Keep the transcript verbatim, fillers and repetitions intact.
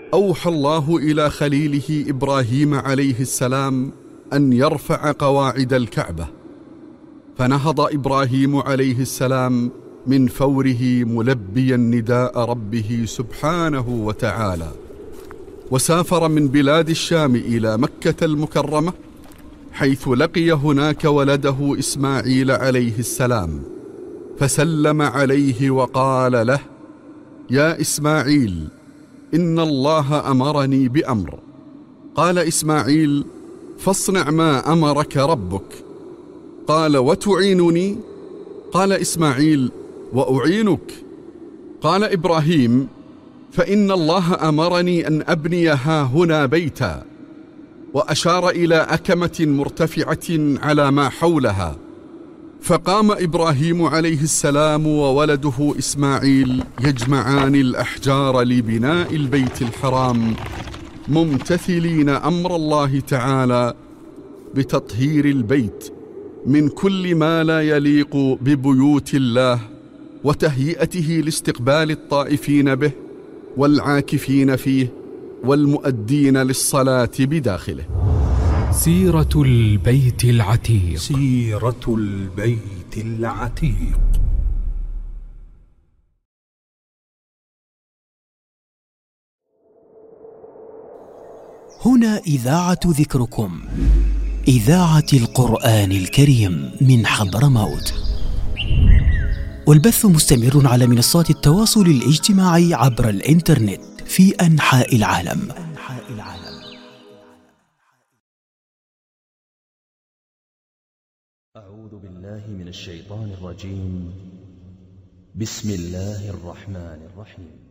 أوحى الله إلى خليله إبراهيم عليه السلام أن يرفع قواعد الكعبة، فنهض إبراهيم عليه السلام من فوره ملبيا نداء ربه سبحانه وتعالى، وسافر من بلاد الشام إلى مكة المكرمة، حيث لقي هناك ولده إسماعيل عليه السلام، فسلم عليه وقال له: يا إسماعيل، إن الله أمرني بأمر. قال إسماعيل: فاصنع ما أمرك ربك. قال: وتعينني؟ قال إسماعيل: وأعينك. قال إبراهيم: فإن الله أمرني أن أبني ها هنا بيتا، وأشار إلى أكمة مرتفعة على ما حولها، فقام إبراهيم عليه السلام وولده إسماعيل يجمعان الأحجار لبناء البيت الحرام، ممتثلين أمر الله تعالى بتطهير البيت من كل ما لا يليق ببيوت الله، وتهيئته لاستقبال الطائفين به والعاكفين فيه والمؤدين للصلاة بداخله. سيرة البيت العتيق. سيرة البيت العتيق. هنا إذاعة ذكركم، إذاعة القرآن الكريم من حضرموت، والبث مستمر على منصات التواصل الاجتماعي عبر الإنترنت في أنحاء العالم. أعوذ بالله من الشيطان الرجيم. بسم الله الرحمن الرحيم.